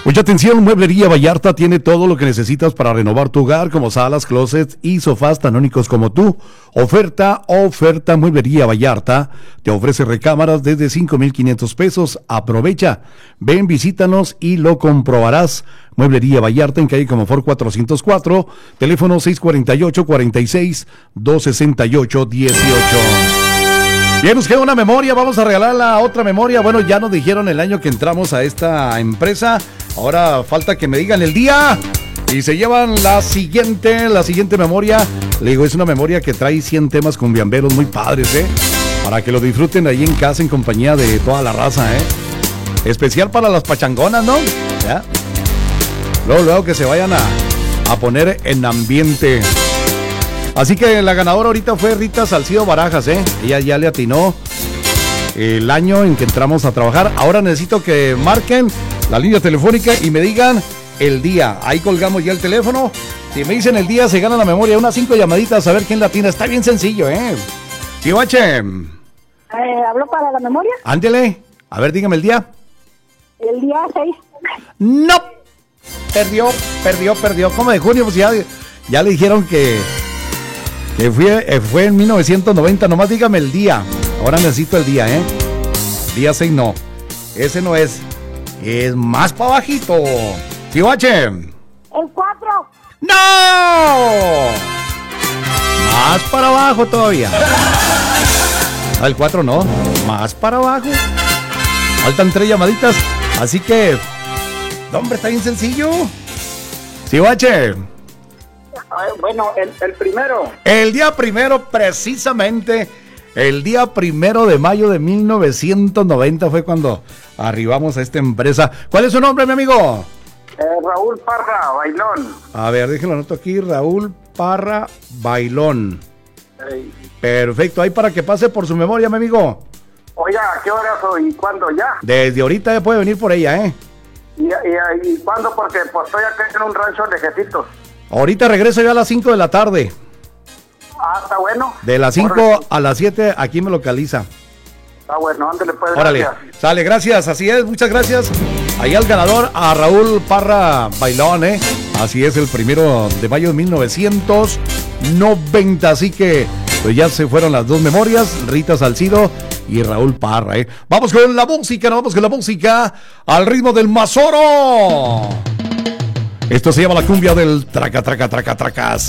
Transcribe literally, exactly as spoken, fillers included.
Mucha atención, Mueblería Vallarta tiene todo lo que necesitas para renovar tu hogar, como salas, closets y sofás tan únicos como tú. Oferta, oferta, Mueblería Vallarta te ofrece recámaras desde cinco mil quinientos pesos. Aprovecha, ven, visítanos y lo comprobarás. Mueblería Vallarta en calle Comonfort cuatrocientos cuatro, teléfono seis cuatro ocho, cuatro seis, dos seis ocho, uno ocho. Bien, nos queda una memoria, vamos a regalar la otra memoria. Bueno, ya nos dijeron el año que entramos a esta empresa, ahora falta que me digan el día y se llevan la siguiente, la siguiente memoria. Le digo, es una memoria que trae cien temas cumbiamberos muy padres, ¿eh? Para que lo disfruten ahí en casa en compañía de toda la raza, ¿eh? Especial para las pachangonas, ¿no? ¿Ya? Luego, luego que se vayan a, a poner en ambiente. Así que la ganadora ahorita fue Rita Salcido Barajas, ¿eh? Ella ya le atinó el año en que entramos a trabajar. Ahora necesito que marquen la línea telefónica y me digan el día. Ahí colgamos ya el teléfono. Si me dicen el día, se gana la memoria. Unas cinco llamaditas a ver quién latina. Está bien sencillo, ¿eh? Chihuache. Eh, ¿Hablo para la memoria? Ándele. A ver, dígame el día. El día seis. ¡No! Perdió, perdió, perdió. ¿Cómo de junio? Pues ya, ya le dijeron que... Que fue, eh, fue en mil novecientos noventa, nomás dígame el día. Ahora necesito el día, ¿eh? Día seis no. Ese no es. Es más para bajito. Chihuache. El cuatro. ¡No! Más para abajo todavía. Ah, el cuatro no. Más para abajo. Faltan tres llamaditas. Así que... Hombre, está bien sencillo. Chihuache. Bueno, el, el primero. El día primero, precisamente, el día primero de mayo de mil novecientos noventa fue cuando arribamos a esta empresa. ¿Cuál es su nombre, mi amigo? Eh, Raúl Parra, Bailón. A ver, déjenlo anoto aquí, Raúl Parra, Bailón. Hey. Perfecto, ahí para que pase por su memoria, mi amigo. Oiga, ¿a qué hora soy y cuándo ya? Desde ahorita ya puede venir por ella, ¿eh? ¿Y, y, y cuándo? Porque pues, estoy acá en un rancho de jefecitos. Ahorita regreso ya a las cinco de la tarde. Ah, está bueno. De las cinco a las siete aquí me localiza. Está bueno, ándale pues. Órale, Gracias. sale, gracias, así es, muchas gracias. Ahí al ganador, a Raúl Parra Bailón, ¿eh? Así es, el primero de mayo de mil novecientos noventa, así que pues ya se fueron las dos memorias, Rita Salcido y Raúl Parra, ¿eh? Vamos con la música, nos vamos con la música al ritmo del Mazoro. Esto se llama la cumbia del traca, traca, traca, tracas.